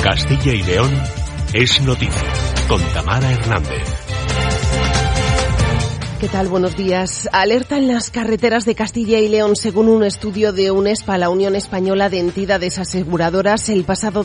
Castilla y León es noticia, con Tamara Hernández. ¿Qué tal? Buenos días. Alerta en las carreteras de Castilla y León. Según un estudio de UNESPA, la Unión Española de Entidades Aseguradoras, el pasado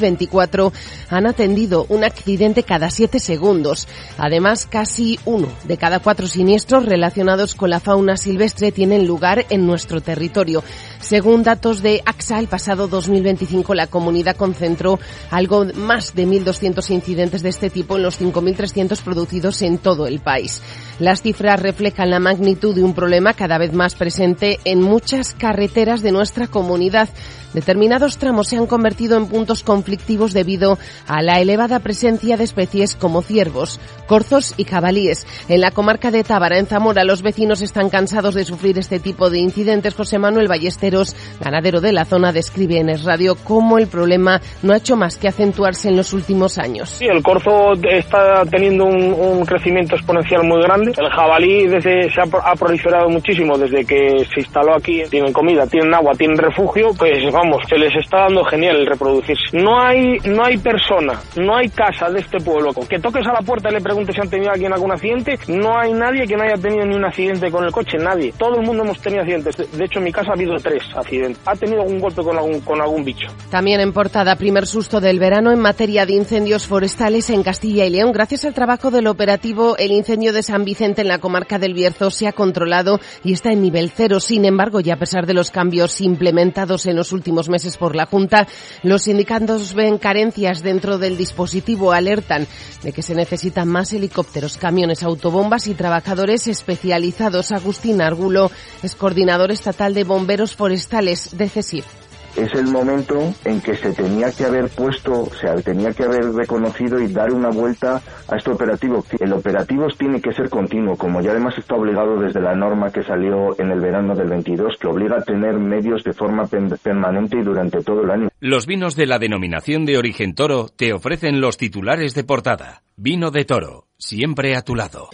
2024 han atendido un accidente cada 7 segundos. Además, casi 1 de cada 4 siniestros relacionados con la fauna silvestre tienen lugar en nuestro territorio. Según datos de AXA, el pasado 2025 la comunidad concentró algo más de 1.200 incidentes de este tipo en los 5.300 producidos en todo el país. Las cifras reflejan la magnitud de un problema cada vez más presente en muchas carreteras de nuestra comunidad. Determinados tramos se han convertido en puntos conflictivos debido a la elevada presencia de especies como ciervos, corzos y jabalíes. En la comarca de Tábara, en Zamora, los vecinos están cansados de sufrir este tipo de incidentes. José Manuel Ballesteros, ganadero de la zona, describe en Es Radio cómo el problema no ha hecho más que acentuarse en los últimos años. Sí, el corzo está teniendo un crecimiento exponencial muy grande. El jabalí se ha proliferado muchísimo desde que se instaló aquí. Tienen comida, tienen agua, tienen refugio, pues vamos, se les está dando genial el reproducirse. No hay persona, no hay casa de este pueblo que toques a la puerta y le preguntes si han tenido alguien algún accidente. No hay nadie que no haya tenido ni un accidente con el coche, nadie. Todo el mundo hemos tenido accidentes. De hecho, en mi casa ha habido 3 accidentes. Ha tenido algún golpe con algún bicho. También en portada, primer susto del verano en materia de incendios forestales en Castilla y León. Gracias al trabajo del operativo, el incendio de San Vicente en la comarca del Bierzo se ha controlado y está en nivel 0. Sin embargo, y a pesar de los cambios implementados en los últimos meses por la Junta, los sindicatos ven carencias dentro del dispositivo. Alertan de que se necesitan más helicópteros, camiones, autobombas y trabajadores especializados. Agustín Argulo es coordinador estatal de bomberos forestales de CESIF. Es el momento en que se tenía que haber puesto, tenía que haber reconocido y dar una vuelta a este operativo. El operativo tiene que ser continuo, como ya además está obligado desde la norma que salió en el verano del 22, que obliga a tener medios de forma permanente y durante todo el año. Los vinos de la denominación de origen Toro te ofrecen los titulares de portada. Vino de Toro, siempre a tu lado.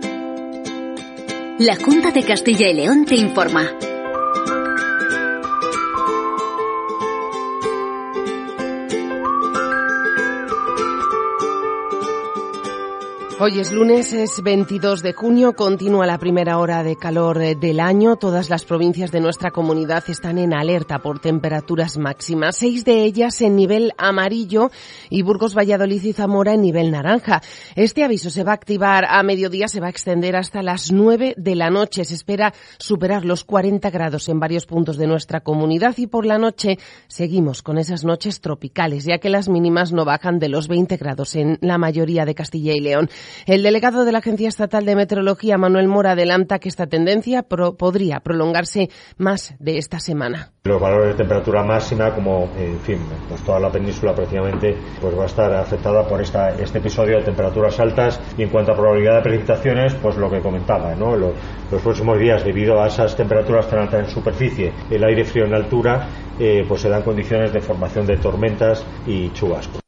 La Junta de Castilla y León te informa. Hoy es lunes, es 22 de junio, continúa la primera hora de calor del año. Todas las provincias de nuestra comunidad están en alerta por temperaturas máximas, 6 de ellas en nivel amarillo y Burgos, Valladolid y Zamora en nivel naranja. Este aviso se va a activar a mediodía, se va a extender hasta las 9 de la noche. Se espera superar los 40 grados en varios puntos de nuestra comunidad y por la noche seguimos con esas noches tropicales, ya que las mínimas no bajan de los 20 grados en la mayoría de Castilla y León. El delegado de la Agencia Estatal de Meteorología, Manuel Mora, adelanta que esta tendencia podría prolongarse más de esta semana. Los valores de temperatura máxima, como pues toda la península prácticamente, pues va a estar afectada por este episodio de temperaturas altas. Y en cuanto a probabilidad de precipitaciones, pues lo que comentaba, ¿no? Los próximos días, debido a esas temperaturas tan altas en superficie, el aire frío en altura, pues se dan condiciones de formación de tormentas y chubascos.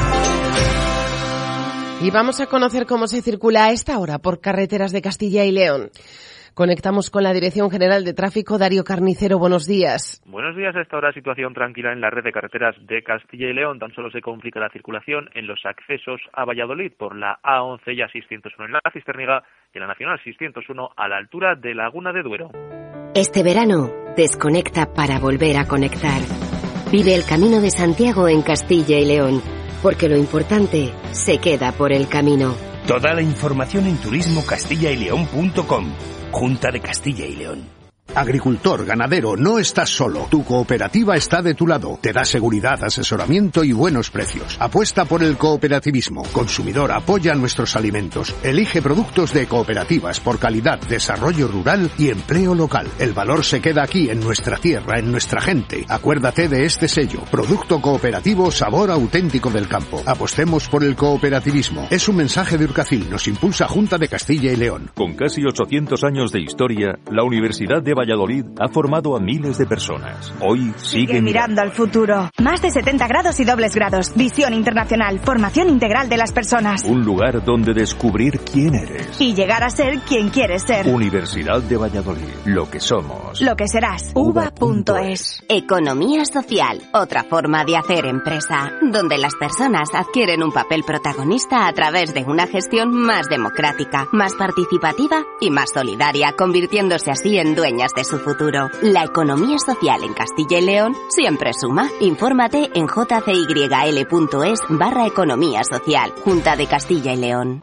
Y vamos a conocer cómo se circula a esta hora por carreteras de Castilla y León. Conectamos con la Dirección General de Tráfico. Darío Carnicero, buenos días. Buenos días. A esta hora situación tranquila en la red de carreteras de Castilla y León. Tan solo se complica la circulación en los accesos a Valladolid por la A11 y A601 en la Cisterniga y en la Nacional 601 a la altura de Laguna de Duero. Este verano, desconecta para volver a conectar. Vive el Camino de Santiago en Castilla y León, porque lo importante se queda por el camino. Toda la información en turismocastillaileón.com. Junta de Castilla y León. Agricultor, ganadero, no estás solo. Tu cooperativa está de tu lado. Te da seguridad, asesoramiento y buenos precios. Apuesta por el cooperativismo. Consumidor, apoya nuestros alimentos. Elige productos de cooperativas por calidad, desarrollo rural y empleo local. El valor se queda aquí, en nuestra tierra, en nuestra gente. Acuérdate de este sello. Producto cooperativo, sabor auténtico del campo. Apostemos por el cooperativismo. Es un mensaje de Urcacil. Nos impulsa Junta de Castilla y León. Con casi 800 años de historia, la Universidad de Valladolid ha formado a miles de personas. Hoy sigue mirando al futuro. Más de 70 grados y dobles grados. Visión internacional. Formación integral de las personas. Un lugar donde descubrir quién eres. Y llegar a ser quien quieres ser. Universidad de Valladolid. Lo que somos. Lo que serás. uva.es. Economía social. Otra forma de hacer empresa. Donde las personas adquieren un papel protagonista a través de una gestión más democrática, más participativa y más solidaria, convirtiéndose así en dueñas de su futuro. La economía social en Castilla y León siempre suma. Infórmate en jcyl.es/economía social. Junta de Castilla y León.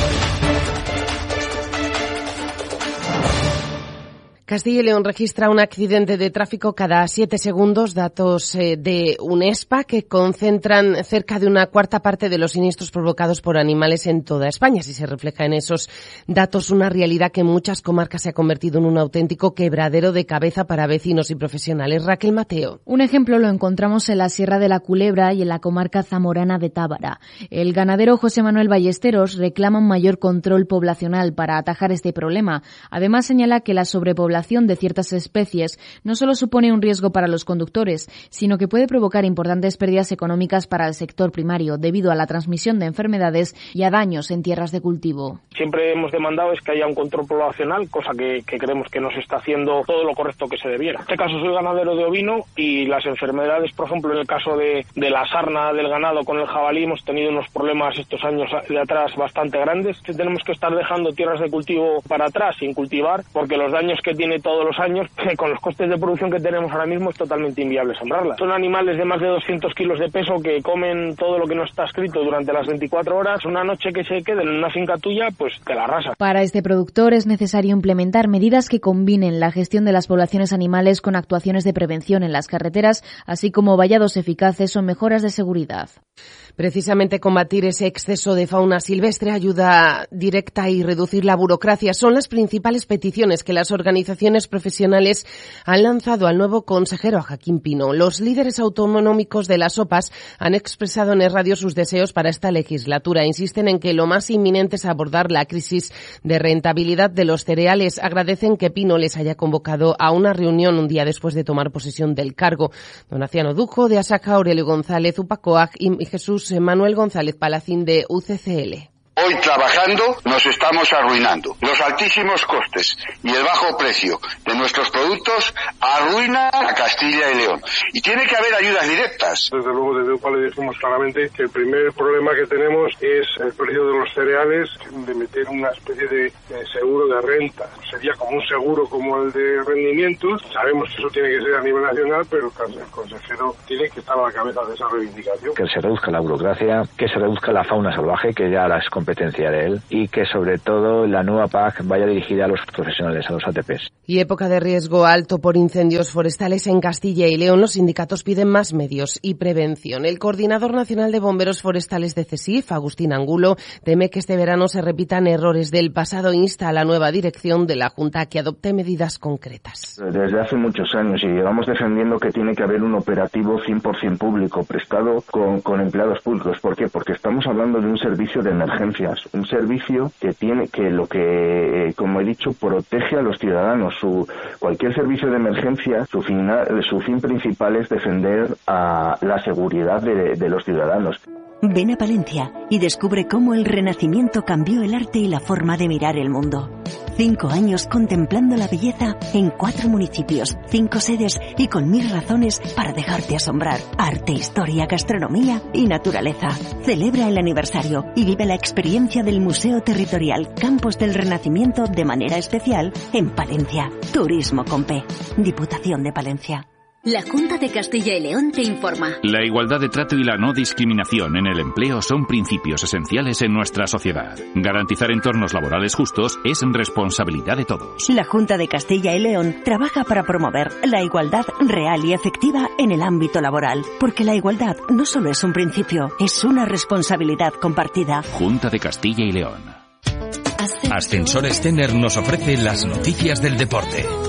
Castilla y León registra un accidente de tráfico cada 7 segundos, datos de UNESPA que concentran cerca de una cuarta parte de los siniestros provocados por animales en toda España. Si se refleja en esos datos una realidad que en muchas comarcas se ha convertido en un auténtico quebradero de cabeza para vecinos y profesionales. Raquel Mateo. Un ejemplo lo encontramos en la Sierra de la Culebra y en la comarca zamorana de Tábara. El ganadero José Manuel Ballesteros reclama un mayor control poblacional para atajar este problema. Además señala que la sobrepoblación de ciertas especies no solo supone un riesgo para los conductores, sino que puede provocar importantes pérdidas económicas para el sector primario debido a la transmisión de enfermedades y a daños en tierras de cultivo. Siempre hemos demandado es que haya un control poblacional, cosa que creemos que no se está haciendo todo lo correcto que se debiera. En este caso soy ganadero de ovino y las enfermedades, por ejemplo, en el caso de la sarna del ganado con el jabalí, hemos tenido unos problemas estos años de atrás bastante grandes. Tenemos que estar dejando tierras de cultivo para atrás sin cultivar porque los daños que tiene todos los años, con los costes de producción que tenemos ahora mismo es totalmente inviable sembrarlas. Son animales de más de 200 kilos de peso que comen todo lo que no está escrito durante las 24 horas. Una noche que se queden en una finca tuya, pues te la arrasa. Para este productor es necesario implementar medidas que combinen la gestión de las poblaciones animales con actuaciones de prevención en las carreteras, así como vallados eficaces o mejoras de seguridad. Precisamente combatir ese exceso de fauna silvestre, ayuda directa y reducir la burocracia son las principales peticiones que las organizaciones profesionales han lanzado al nuevo consejero, a Joaquín Pino. Los líderes autonómicos de las OPAs han expresado en Es Radio sus deseos para esta legislatura. Insisten en que lo más inminente es abordar la crisis de rentabilidad de los cereales. Agradecen que Pino les haya convocado a una reunión un día después de tomar posesión del cargo. Donaciano Dujo de Asaja, Aurelio González Upacoag y Jesús Manuel González Palacín de UCCL. Hoy trabajando nos estamos arruinando. Los altísimos costes y el bajo precio de nuestros productos arruinan a Castilla y León. Y tiene que haber ayudas directas. Desde luego desde UPA le dijimos claramente que el primer problema que tenemos es el precio de los cereales, de meter una especie de seguro de renta. Sería como un seguro como el de rendimientos. Sabemos que eso tiene que ser a nivel nacional, pero el consejero tiene que estar a la cabeza de esa reivindicación. Que se reduzca la burocracia, que se reduzca la fauna salvaje, que ya las competencia de él, y que sobre todo la nueva PAC vaya dirigida a los profesionales, a los ATPs. Y época de riesgo alto por incendios forestales en Castilla y León. Los sindicatos piden más medios y prevención. El coordinador nacional de bomberos forestales de CESIF, Agustín Angulo, teme que este verano se repitan errores del pasado e insta a la nueva dirección de la Junta a que adopte medidas concretas. Desde hace muchos años y llevamos defendiendo que tiene que haber un operativo 100% público, prestado con empleados públicos. ¿Por qué? Porque estamos hablando de un servicio de emergencia. Un servicio que tiene que, lo que, como he dicho, protege a los ciudadanos. Cualquier servicio de emergencia, su fin principal es defender a la seguridad de los ciudadanos. Ven a Palencia y descubre cómo el Renacimiento cambió el arte y la forma de mirar el mundo. 5 años contemplando la belleza en 4 municipios, 5 sedes y con 1000 razones para dejarte asombrar. Arte, historia, gastronomía y naturaleza. Celebra el aniversario y vive la experiencia del Museo Territorial Campos del Renacimiento de manera especial en Palencia. Turismo con P. Diputación de Palencia. La Junta de Castilla y León te informa. La igualdad de trato y la no discriminación en el empleo son principios esenciales en nuestra sociedad. Garantizar entornos laborales justos es responsabilidad de todos. La Junta de Castilla y León trabaja para promover la igualdad real y efectiva en el ámbito laboral, porque la igualdad no solo es un principio, es una responsabilidad compartida. Junta de Castilla y León. Ascensores Tener nos ofrece las noticias del deporte.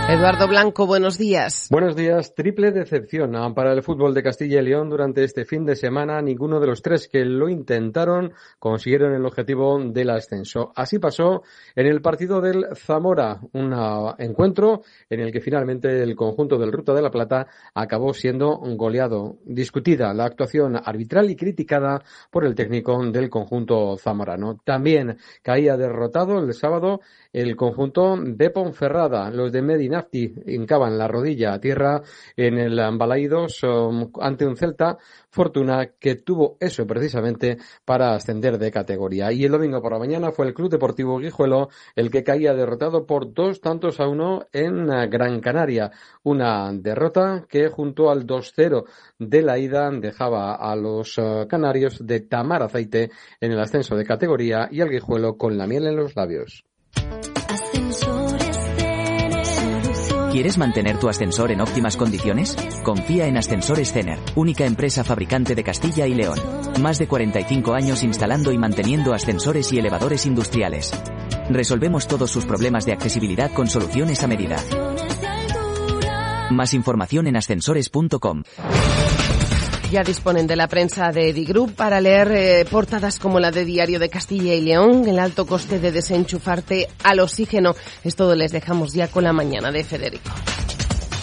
Eduardo Blanco, buenos días. Buenos días. Triple decepción para el fútbol de Castilla y León durante este fin de semana. Ninguno de los tres que lo intentaron consiguieron el objetivo del ascenso. Así pasó en el partido del Zamora, un encuentro en el que finalmente el conjunto del Ruta de la Plata acabó siendo goleado. Discutida la actuación arbitral y criticada por el técnico del conjunto zamorano. También caía derrotado el sábado el conjunto de Ponferrada. Los de Medinafti hincaban la rodilla a tierra en el Balaídos ante un Celta Fortuna que tuvo eso precisamente para ascender de categoría. Y el domingo por la mañana fue el Club Deportivo Guijuelo el que caía derrotado por 2-1 en Gran Canaria. Una derrota que junto al 2-0 de la ida dejaba a los canarios de Tamar Aceite en el ascenso de categoría y al Guijuelo con la miel en los labios. ¿Quieres mantener tu ascensor en óptimas condiciones? Confía en Ascensores Cener, única empresa fabricante de Castilla y León. Más de 45 años instalando y manteniendo ascensores y elevadores industriales. Resolvemos todos sus problemas de accesibilidad con soluciones a medida. Más información en ascensores.com. Ya disponen de la prensa de Edigroup para leer portadas como la de Diario de Castilla y León, el alto coste de desenchufarte al oxígeno. Es todo, les dejamos ya con la mañana de Federico.